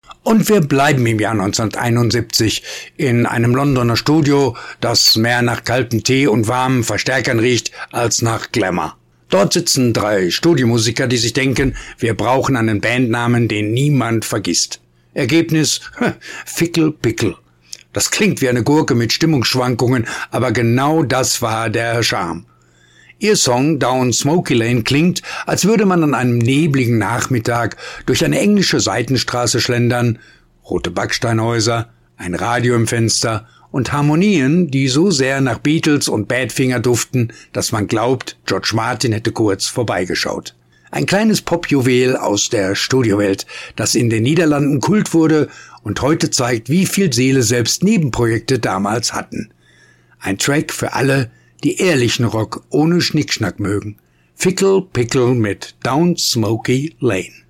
Und wir bleiben im Jahr 1971 in einem Londoner Studio, das mehr nach kaltem Tee und warmen Verstärkern riecht als nach Glamour. Dort sitzen 3 Studiomusiker, die sich denken, wir brauchen einen Bandnamen, den niemand vergisst. Ergebnis? Fickle Pickle. Das klingt wie eine Gurke mit Stimmungsschwankungen, aber genau das war der Charme. Ihr Song Down Smoky Lane klingt, als würde man an einem nebligen Nachmittag durch eine englische Seitenstraße schlendern, rote Backsteinhäuser, ein Radio im Fenster und Harmonien, die so sehr nach Beatles und Badfinger duften, dass man glaubt, George Martin hätte kurz vorbeigeschaut. Ein kleines Popjuwel aus der Studiowelt, das in den Niederlanden Kult wurde und heute zeigt, wie viel Seele selbst Nebenprojekte damals hatten. Ein Track für alle, die ehrlichen Rock ohne Schnickschnack mögen. Fickle Pickle mit Down Smoky Lane.